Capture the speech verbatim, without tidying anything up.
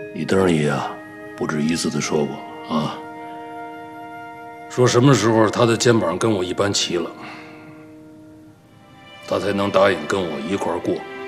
你灯爷啊，不止一次的说过啊， 说什么时候他的肩膀跟我一般齐了，他才能答应跟我一块儿过。